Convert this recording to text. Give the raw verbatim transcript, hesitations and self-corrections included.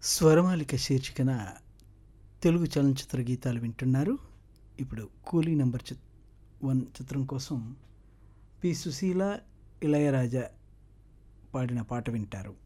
స్వరమాలిక శీర్షికన తెలుగు చలనచిత్ర గీతాలు వింటున్నారు. ఇప్పుడు కూలీ నెంబర్ చి వన్ చిత్రం కోసం పి సుశీల, ఇళయరాజా పాడిన పాట వింటారు.